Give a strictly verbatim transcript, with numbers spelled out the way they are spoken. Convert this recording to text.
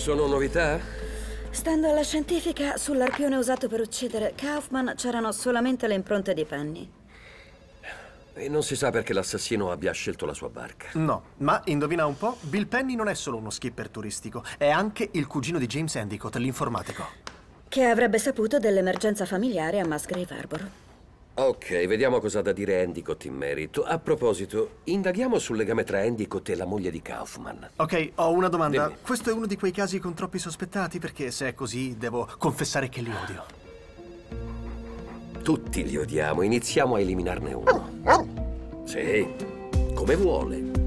sono novità? Stando alla scientifica, sull'arpione usato per uccidere Kaufman c'erano solamente le impronte di Penny. E non si sa perché l'assassino abbia scelto la sua barca. No, ma indovina un po', Bill Penny non è solo uno skipper turistico, è anche il cugino di James Endicott, l'informatico. Che avrebbe saputo dell'emergenza familiare a Musgrave Harbor. Ok, vediamo cosa ha da dire Endicott in merito. A proposito, indaghiamo sul legame tra Endicott e la moglie di Kaufman. Ok, ho una domanda. Dimmi. Questo è uno di quei casi con troppi sospettati, perché se è così devo confessare che li odio. Tutti li odiamo, iniziamo a eliminarne uno. Sì, come vuole.